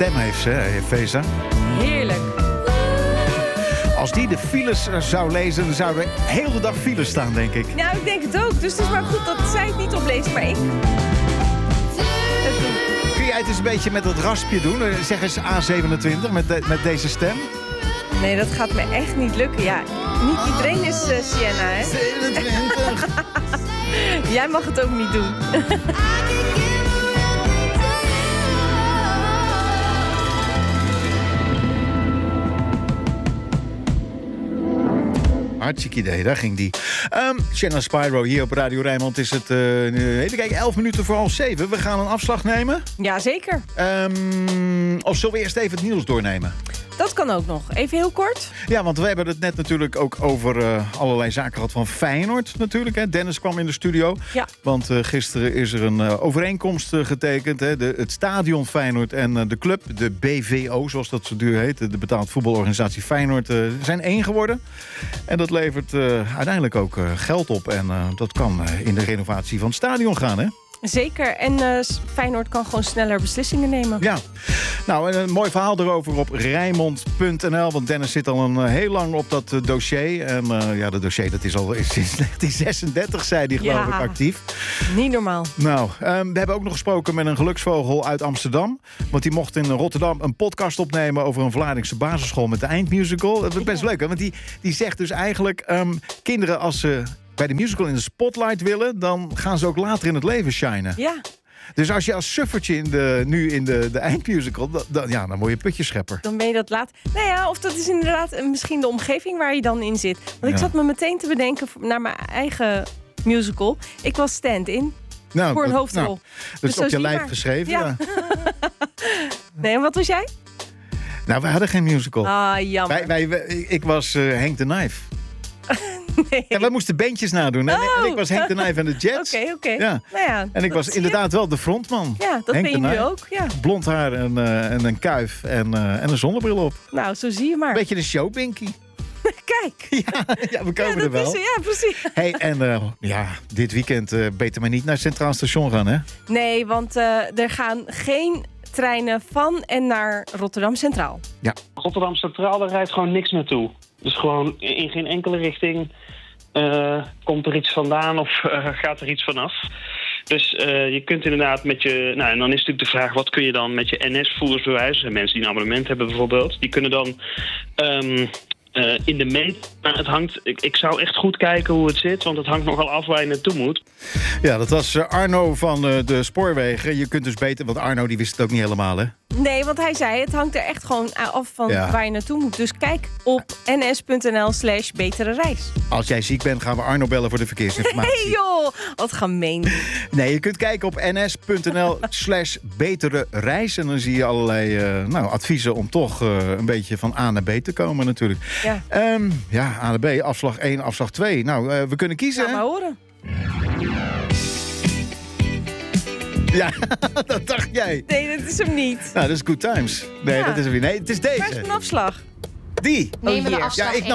stem heeft ze, Feza. Heerlijk. Als die de files zou lezen, dan zouden er heel de dag files staan, denk ik. Nou, ik denk het ook. Dus het is maar goed dat zij het niet opleest, maar ik. Kun jij het eens een beetje met dat raspje doen? Zeg eens A27 met deze stem. Nee, dat gaat me echt niet lukken. Ja, niet iedereen is Sienna, hè? 27. Jij mag het ook niet doen. Hartstikke idee, daar ging die. Shanna Spyro hier op Radio Rijnmond is het, even kijken, 11 minuten voor 6:30. We gaan een afslag nemen. Ja, zeker. Of zullen we eerst even het nieuws doornemen? Dat kan ook nog. Even heel kort. Ja, want we hebben het net natuurlijk ook over allerlei zaken gehad van Feyenoord natuurlijk. Hè. Dennis kwam in de studio. Ja. Want gisteren is er een overeenkomst getekend. Hè. Het stadion Feyenoord en de club, de BVO zoals dat zo duur heet. De betaald voetbalorganisatie Feyenoord zijn één geworden. En dat levert uiteindelijk ook geld op. En dat kan in de renovatie van het stadion gaan, hè? Zeker. En Feyenoord kan gewoon sneller beslissingen nemen. Ja. Nou, een mooi verhaal erover op Rijnmond.nl. Want Dennis zit al heel lang op dat dossier. En dat dossier dat is al sinds 1936, zei hij geloof ik, actief. Niet normaal. Nou, we hebben ook nog gesproken met een geluksvogel uit Amsterdam. Want die mocht in Rotterdam een podcast opnemen over een Vlaardingse basisschool met de eindmusical. Dat is best leuk, hè? Want die zegt dus eigenlijk, kinderen als ze bij de musical in de spotlight willen, dan gaan ze ook later in het leven shinen. Ja. Dus als je als suffertje nu in de eindmusical, dan word je putjeschepper. Dan ben je dat laat. Nou ja, of dat is inderdaad misschien de omgeving waar je dan in zit. Want ik zat me meteen te bedenken naar mijn eigen musical. Ik was stand-in voor een hoofdrol. Nou, dus op je lijf geschreven. Ja. Nee, en wat was jij? Nou, we hadden geen musical. Ah, jammer. Ik was Henk de Knife. Nee. Ja, wij moesten bandjes nadoen. En ik was Henk de Knife en de Jets. Oké. Ja. Nou ja, en ik was inderdaad wel de frontman. Ja, dat Henk ben je de nu ook. Ja. Blond haar en een kuif en een zonnebril op. Nou, zo zie je maar. Beetje de showbinky. Kijk. Ja, we komen er wel. Ja, precies. Hey, en dit weekend beter maar niet naar Centraal Station gaan, hè? Nee, want er gaan geen treinen van en naar Rotterdam Centraal. Ja. Rotterdam Centraal, daar rijdt gewoon niks naartoe. Dus gewoon in geen enkele richting komt er iets vandaan of gaat er iets vanaf. Dus je kunt inderdaad met je... Nou, en dan is natuurlijk de vraag, wat kun je dan met je NS-voerdersbewijs... mensen die een abonnement hebben bijvoorbeeld... die kunnen dan in de meet... Nou, het hangt... Ik zou echt goed kijken hoe het zit... want het hangt nogal af waar je naartoe moet. Ja, dat was Arno van de Spoorwegen. Je kunt dus beter... Want Arno die wist het ook niet helemaal, hè? Nee, want hij zei, het hangt er echt gewoon af van waar je naartoe moet. Dus kijk op ns.nl/betere reis. Als jij ziek bent, gaan we Arno bellen voor de verkeersinformatie. Nee joh, wat gemeen. Nee, je kunt kijken op ns.nl/betere reis. En dan zie je allerlei adviezen om toch een beetje van A naar B te komen natuurlijk. Ja, A naar B, afslag 1, afslag 2. Nou, we kunnen kiezen. Laat maar horen. Ja, dat dacht jij. Nee, dat is hem niet. Nou, dat is Good Times. Nee, dat is hem niet. Nee, het is deze. Waar is mijn afslag? Die. Nemen we hier. afslag Ja, ik